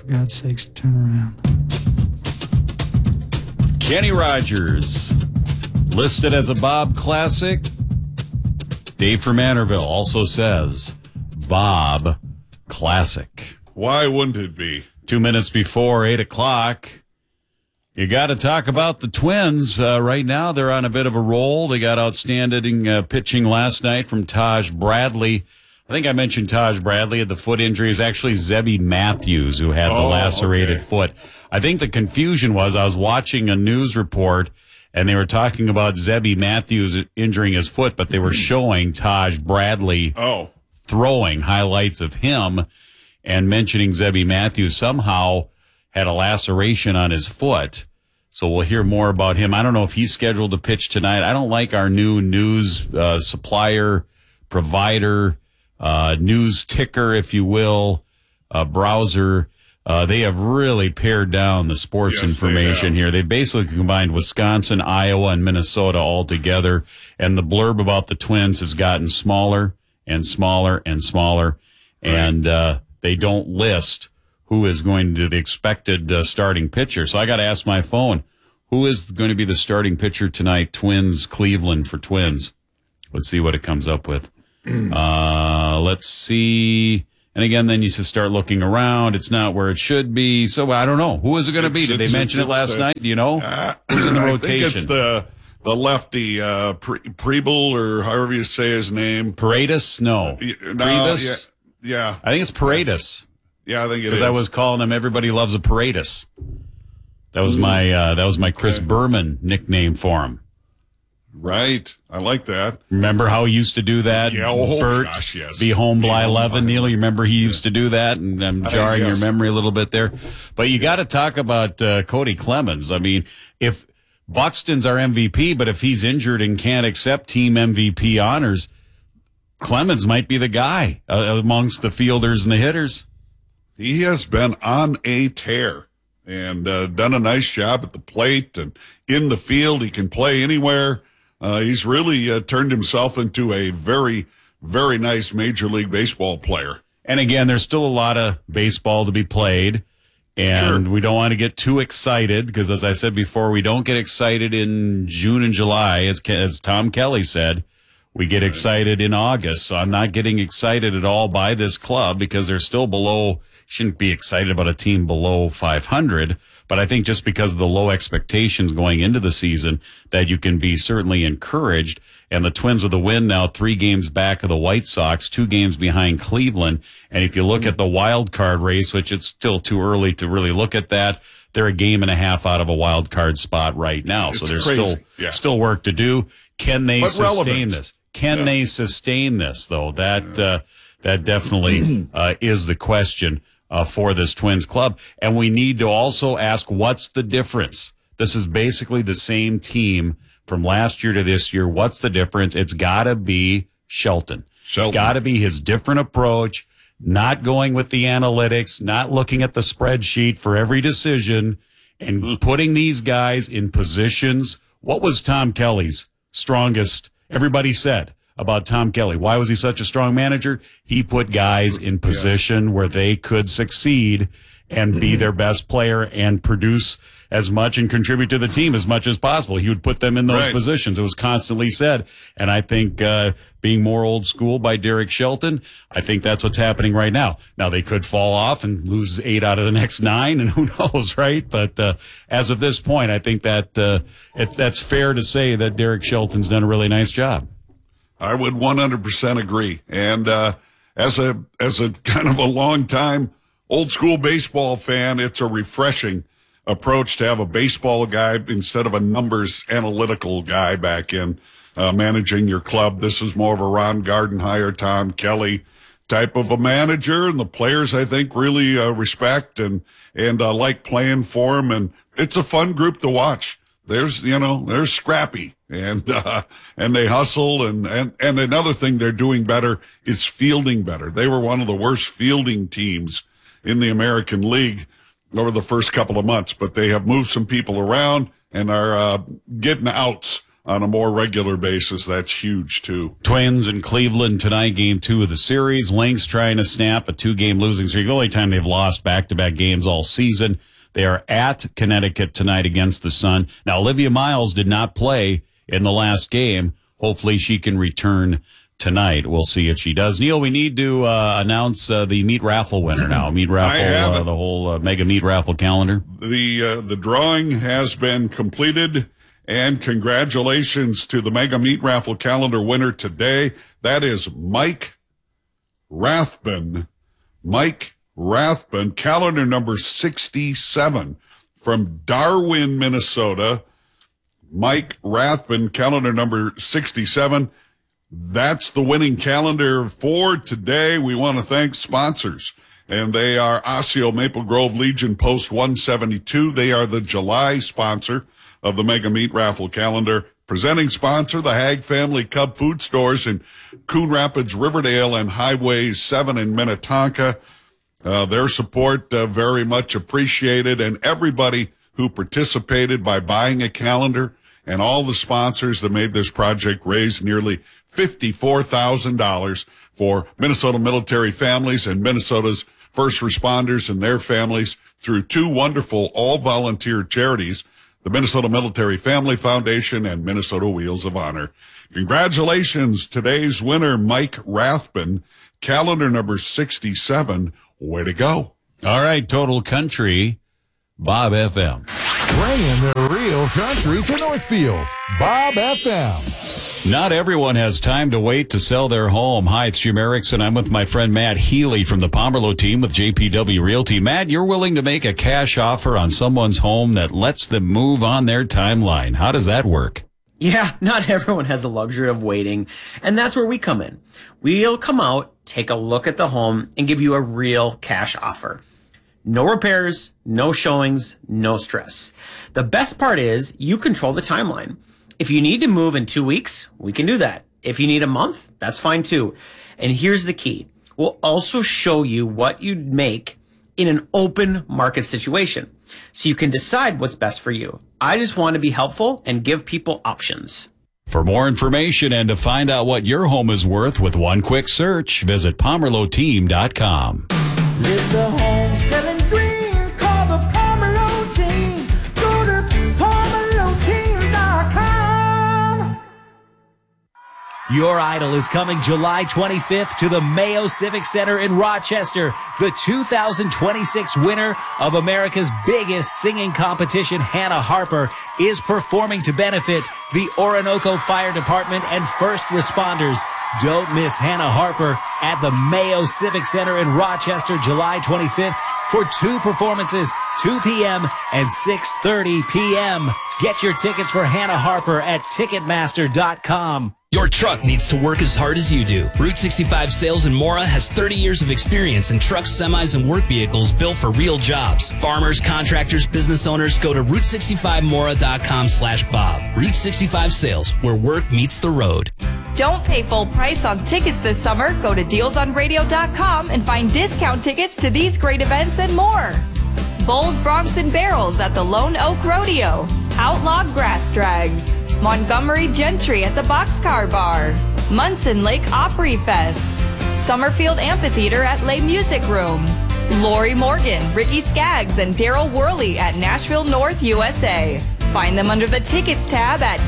for God's sakes, turn around. Kenny Rogers, listed as a Bob Classic. Dave from Manorville also says Bob Classic. Why wouldn't it be? 2 minutes before 8 o'clock. You got to talk about the Twins. Right now, they're on a bit of a roll. They got outstanding pitching last night from Taj Bradley. I think I mentioned Taj Bradley had the foot injury. It's actually Zebby Matthews who had the lacerated foot. I think the confusion was I was watching a news report, and they were talking about Zebby Matthews injuring his foot, but they were showing Taj Bradley throwing highlights of him and mentioning Zebby Matthews somehow had a laceration on his foot. So we'll hear more about him. I don't know if he's scheduled to pitch tonight. I don't like our new news supplier, provider, news ticker, if you will, browser. They have really pared down the sports information here. They basically combined Wisconsin, Iowa, and Minnesota all together. And the blurb about the Twins has gotten smaller and smaller and smaller. Right. And they don't list who is going to be the expected starting pitcher. So I got to ask my phone, who is going to be the starting pitcher tonight? Twins, Cleveland for Twins. Let's see what it comes up with. Let's see. And again, then you just start looking around. It's not where it should be. So I don't know. Who is it going to be? Did they mention it last night? Do you know? Who's in the rotation? I think it's the lefty, Preble, or however you say his name. Paredes? No. Previs? Yeah. I think it's Paredes. Yeah, I think it is. Because I was calling him Everybody Loves a Paredes. That was my Chris Berman nickname for him. Right. I like that. Remember how he used to do that? Yeah, Bert, gosh, yes. Be home by 11, Neil. You remember he used to do that? And I'm jarring your memory a little bit there. But you got to talk about Cody Clemens. I mean, if Buxton's our MVP, but if he's injured and can't accept team MVP honors, Clemens might be the guy amongst the fielders and the hitters. He has been on a tear and done a nice job at the plate and in the field. He can play anywhere. He's really turned himself into a very, very nice Major League Baseball player. And again, there's still a lot of baseball to be played, and we don't want to get too excited because, as I said before, we don't get excited in June and July, as Tom Kelly said. We get excited in August, so I'm not getting excited at all by this club because they're still below. Shouldn't be excited about a team below 500, but I think just because of the low expectations going into the season that you can be certainly encouraged. And the Twins with a win now, 3 games back of the White Sox, 2 games behind Cleveland. And if you look at the wild card race, which it's still too early to really look at that, they're a game and a half out of a wild card spot right now. So there's still work to do. Can they sustain this? Can they sustain this, though? That definitely is the question for this Twins club. And we need to also ask, what's the difference? This is basically the same team from last year to this year. What's the difference? It's got to be Shelton. It's got to be his different approach, not going with the analytics, not looking at the spreadsheet for every decision, and putting these guys in positions. What was Tom Kelly's strongest? Everybody said about Tom Kelly. Why was he such a strong manager? He put guys in position where they could succeed and be their best player and produce as much and contribute to the team as much as possible. He would put them in those positions. It was constantly said. And I think being more old school by Derek Shelton, I think that's what's happening right now. Now, they could fall off and lose 8 out of the next 9, and who knows, right? But as of this point, I think that that's fair to say that Derek Shelton's done a really nice job. I would 100% agree. And as a kind of a long time old school baseball fan, it's a refreshing approach to have a baseball guy instead of a numbers analytical guy back in managing your club. This is more of a Ron Gardenhire, Tom Kelly type of a manager, and the players I think really respect and like playing for him. And it's a fun group to watch. They're scrappy and they hustle and another thing they're doing better is fielding better. They were one of the worst fielding teams in the American League over the first couple of months, but they have moved some people around and are getting outs on a more regular basis, that's huge too. Twins in Cleveland tonight, game 2 of the series. Lynx trying to snap a 2-game losing streak. The only time they've lost back-to-back games all season. They are at Connecticut tonight against the Sun. Now, Olivia Miles did not play in the last game. Hopefully she can return tonight. We'll see if she does. Neil, we need to announce the meat raffle winner now. Meat raffle, the whole mega meat raffle calendar. The drawing has been completed. And congratulations to the Mega Meat Raffle calendar winner today. That is Mike Rathbun. Mike Rathbun, calendar number 67 from Darwin, Minnesota. Mike Rathbun, calendar number 67. That's the winning calendar for today. We want to thank sponsors. And they are Osseo Maple Grove Legion Post 172. They are the July sponsor of the Mega Meat Raffle calendar. Presenting sponsor, the Hag Family Cub Food Stores in Coon Rapids, Riverdale, and Highway 7 in Minnetonka. Their support very much appreciated, and everybody who participated by buying a calendar and all the sponsors that made this project raise nearly $54,000 for Minnesota military families and Minnesota's first responders and their families through 2 wonderful all-volunteer charities, the Minnesota Military Family Foundation and Minnesota Wheels of Honor. Congratulations, today's winner, Mike Rathbun, calendar number 67. Way to go. All right, Total Country, Bob FM. Bringing the real country to Northfield, Bob FM. Not everyone has time to wait to sell their home. Hi, it's Jim Erickson. I'm with my friend Matt Healy from the Pomerleau team with JPW Realty. Matt, you're willing to make a cash offer on someone's home that lets them move on their timeline. How does that work? Yeah, not everyone has the luxury of waiting, and that's where we come in. We'll come out, take a look at the home, and give you a real cash offer. No repairs, no showings, no stress. The best part is you control the timeline. If you need to move in 2 weeks, we can do that. If you need a month, that's fine too. And here's the key. We'll also show you what you'd make in an open market situation, so you can decide what's best for you. I just want to be helpful and give people options. For more information and to find out what your home is worth with one quick search, visit PomerleauTeam.com. Live the home selling dream. Call the Pomerleau team. Go to PomerleauTeam.com. Your Idol is coming July 25th to the Mayo Civic Center in Rochester. The 2026 winner of America's biggest singing competition, Hannah Harper, is performing to benefit the Orinoco Fire Department and first responders. Don't miss Hannah Harper at the Mayo Civic Center in Rochester, July 25th for 2 performances, 2 p.m. and 6:30 p.m. Get your tickets for Hannah Harper at Ticketmaster.com. Your truck needs to work as hard as you do. Route 65 Sales in Mora has 30 years of experience in trucks, semis, and work vehicles built for real jobs. Farmers, contractors, business owners, go to Route65Mora.com/Bob. Route 65 Sales, where work meets the road. Don't pay full price on tickets this summer. Go to DealsOnRadio.com and find discount tickets to these great events and more. Bulls, Broncs, and Barrels at the Lone Oak Rodeo. Outlaw Grass Drags. Montgomery Gentry at the Boxcar Bar. Munson Lake Opry Fest. Summerfield Amphitheater at Les Music Room. Lori Morgan, Ricky Skaggs, and Daryl Worley at Nashville North, USA. Find them under the tickets tab at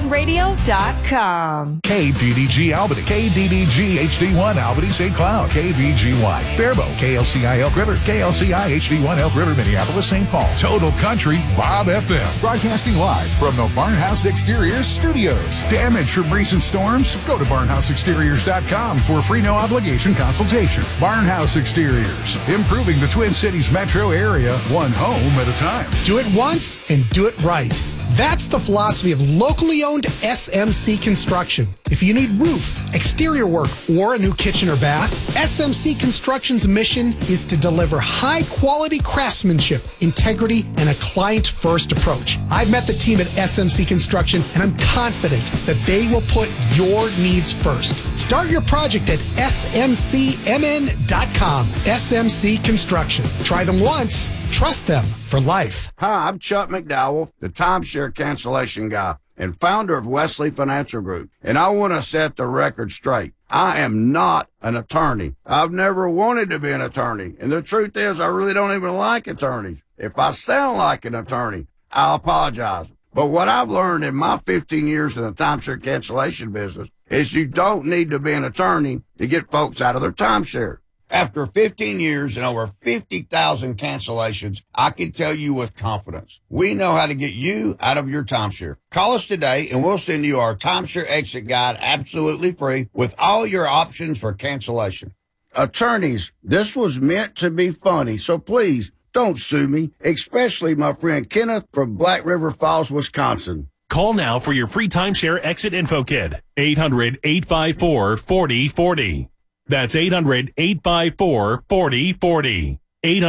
DealsOnRadio.com. KDDG Albany, KDDG HD1 Albany St. Cloud, KBGY Faribault, KLCI Elk River, KLCI HD1 Elk River Minneapolis St. Paul. Total Country Bob FM, broadcasting live from the Barnhouse Exteriors Studios. Damage from recent storms? Go to barnhouseexteriors.com for a free no obligation consultation. Barnhouse Exteriors, improving the Twin Cities metro area one home at a time. Do it once and do it right. That's the philosophy of locally owned SMC Construction. If you need roof, exterior work, or a new kitchen or bath, SMC Construction's mission is to deliver high-quality craftsmanship, integrity, and a client-first approach. I've met the team at SMC Construction, and I'm confident that they will put your needs first. Start your project at smcmn.com. SMC Construction. Try them once. Trust them for life. Hi, I'm Chuck McDowell, the timeshare cancellation guy. and founder of Wesley Financial Group. And I want to set the record straight. I am not an attorney. I've never wanted to be an attorney. And the truth is, I really don't even like attorneys. If I sound like an attorney, I'll apologize. But what I've learned in my 15 years in the timeshare cancellation business is you don't need to be an attorney to get folks out of their timeshare. After 15 years and over 50,000 cancellations, I can tell you with confidence, we know how to get you out of your timeshare. Call us today and we'll send you our timeshare exit guide absolutely free with all your options for cancellation. Attorneys, this was meant to be funny, so please don't sue me, especially my friend Kenneth from Black River Falls, Wisconsin. Call now for your free timeshare exit info kit. 800-854-4040. That's 800-854-4040.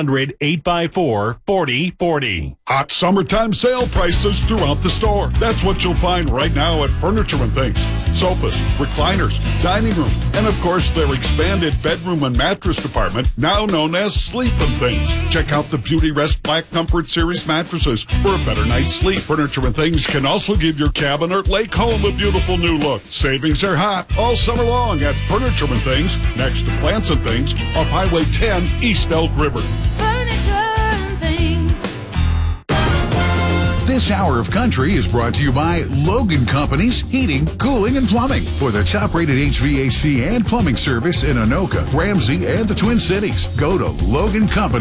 800-854-4040. Hot summertime sale prices throughout the store. That's what you'll find right now at Furniture and Things. Sofas, recliners, dining room, and of course their expanded bedroom and mattress department, now known as Sleep and Things. Check out the Beauty Rest Black Comfort Series mattresses for a better night's sleep. Furniture and Things can also give your cabin or lake home a beautiful new look. Savings are hot all summer long at Furniture and Things, next to Plants and Things, off Highway 10, East Elk River. Furniture and Things. This hour of country is brought to you by Logan Companies, Heating, Cooling, and Plumbing. For the top-rated HVAC and plumbing service in Anoka, Ramsey, and the Twin Cities, go to Logan Companies.